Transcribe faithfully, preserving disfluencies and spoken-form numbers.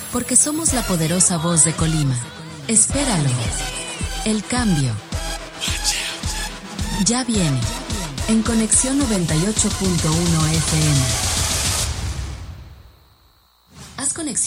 porque somos la poderosa voz de Colima. Espéralo. El cambio ya viene. En Conexión noventa y ocho punto uno F M. Haz conexión.